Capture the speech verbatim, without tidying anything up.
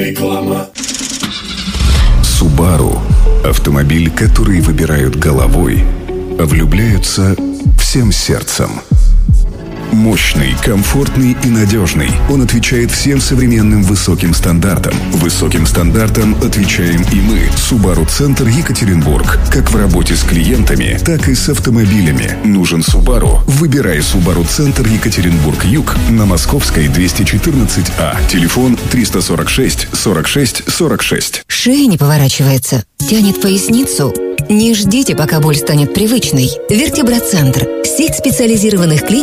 Реклама. Subaru – автомобиль, который выбирают головой, а влюбляются всем сердцем. Мощный, комфортный и надежный. Он отвечает всем современным высоким стандартам. Высоким стандартам отвечаем и мы. Subaru Центр Екатеринбург. Как в работе с клиентами, так и с автомобилями. Нужен Subaru? Выбирай Subaru Центр Екатеринбург Юг на Московской двести четырнадцать А. Телефон триста сорок шесть сорок шесть сорок шесть. Шея не поворачивается. Тянет поясницу. Не ждите, пока боль станет привычной. Вертеброцентр. Сеть специализированных клиник